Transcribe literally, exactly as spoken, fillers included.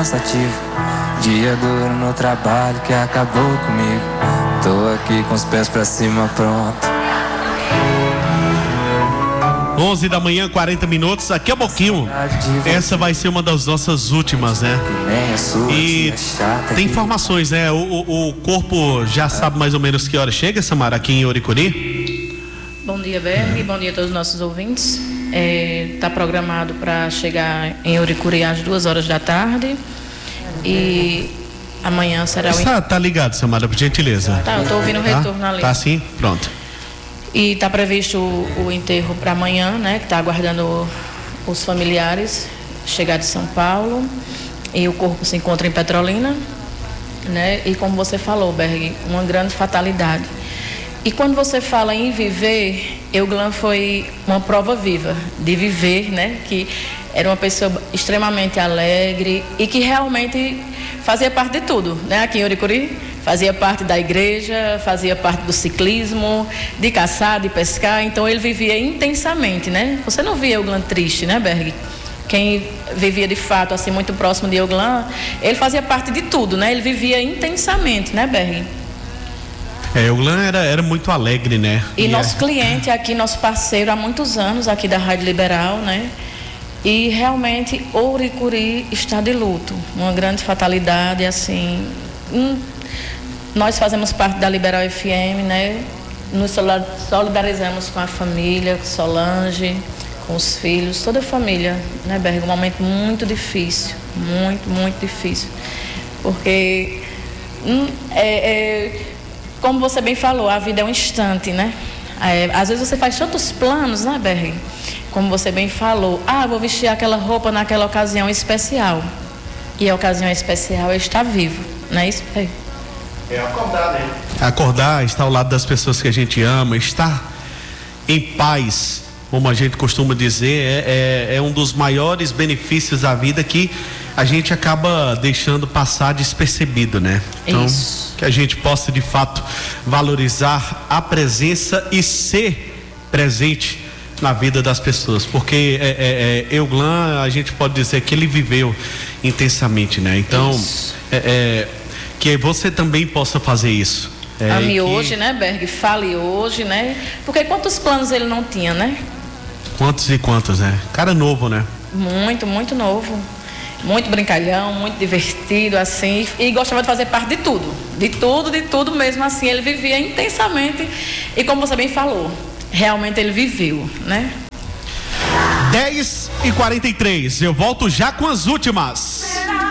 cansativo. Dia duro no trabalho que acabou comigo. Tô aqui com os pés pra cima, pronto. onze da manhã, quarenta minutos. Daqui a pouquinho, essa vai ser uma das nossas últimas, né? E tem informações, né? O, o, o corpo já sabe mais ou menos que hora chega, Samara, aqui em Oricuri? Bom dia, Berg. Bom dia a todos os nossos ouvintes. Está é, programado para chegar em Oricuri às duas horas da tarde. E amanhã será o... Tá, tá ligado, Samara, por gentileza. Tá, eu tô ouvindo o retorno tá? ali. Tá sim? Pronto. E está previsto o, o enterro para amanhã, né? Que está aguardando os familiares chegar de São Paulo. E o corpo se encontra em Petrolina, né? E como você falou, Berg, uma grande fatalidade. E quando você fala em viver, Euglan foi uma prova viva de viver, né? Que era uma pessoa extremamente alegre e que realmente fazia parte de tudo, né? Aqui em Oricuri, fazia parte da igreja, fazia parte do ciclismo, de caçar, de pescar. Então ele vivia intensamente, né? Você não via Euglan triste, né, Berg? Quem vivia de fato assim muito próximo de Euglan, ele fazia parte de tudo, né? Ele vivia intensamente, né, Berg? É, Euglan era, era muito alegre, né? E, e nosso é... cliente aqui, nosso parceiro há muitos anos aqui da Rádio Liberal, né? E realmente Oricuri está de luto, uma grande fatalidade, assim. Hum, nós fazemos parte da Liberal F M, né? Nos solidarizamos com a família, com Solange, com os filhos, toda a família, né, Berg? Um momento muito difícil, muito, muito difícil. Porque hum, é, é, como você bem falou, a vida é um instante, né? É, às vezes você faz tantos planos, né, Berg? Como você bem falou, ah, vou vestir aquela roupa naquela ocasião especial. E a ocasião especial é estar vivo, não é isso, Berg? É acordar, né? Acordar, estar ao lado das pessoas que a gente ama, estar em paz, como a gente costuma dizer, é, é, é um dos maiores benefícios da vida que a gente acaba deixando passar despercebido, né? Então, isso. Que a gente possa de fato valorizar a presença e ser presente na vida das pessoas, porque é, é, é, Euglan, a gente pode dizer que ele viveu intensamente, né? Então, é, é, que você também possa fazer isso. É, Ame que... hoje, né, Berg? Fale hoje, né? Porque quantos planos ele não tinha, né? Quantos e quantos, né? Cara novo, né? Muito, muito novo. Muito brincalhão, muito divertido, assim. E gostava de fazer parte de tudo. De tudo, de tudo mesmo, assim. Ele vivia intensamente. E como você bem falou, realmente ele viveu, né? dez e quarenta e três, eu volto já com as últimas.